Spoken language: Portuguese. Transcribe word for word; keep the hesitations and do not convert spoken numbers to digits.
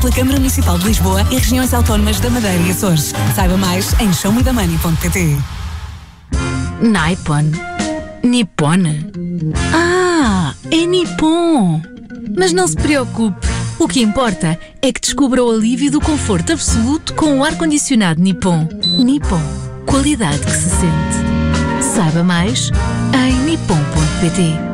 pela Câmara Municipal de Lisboa e regiões autónomas da Madeira e Açores. Saiba mais em show me the money ponto pt. Nippon. Nippon? Ah, é Nippon. Mas não se preocupe. O que importa é que descubra o alívio do conforto absoluto com o ar-condicionado Nippon. Nippon. Qualidade que se sente. Saiba mais em nippon ponto pt.